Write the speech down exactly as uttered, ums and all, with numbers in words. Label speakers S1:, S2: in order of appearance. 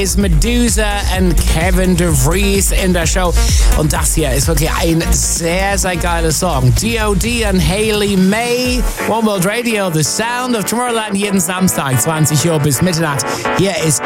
S1: Eyes, Medusa und Kevin DeVries in der Show. Und das hier ist wirklich ein sehr, sehr geiler Song. D O D und Hayley May. One World Radio, the sound of Tomorrowland, jeden Samstag, zwanzig Uhr bis Mitternacht. Hier ist